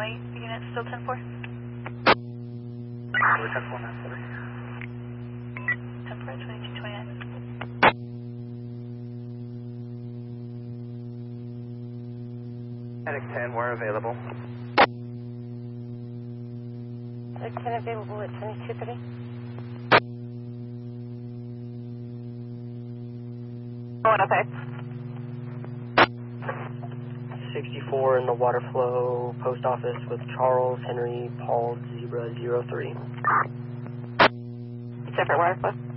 unit still 10-4? 10-4, 2229. Attic 10, we're available. Attic 10 available at 2230. Going okay. 64 in the water flow post office with Charles Henry Paul Zebra 03. Separate water flow.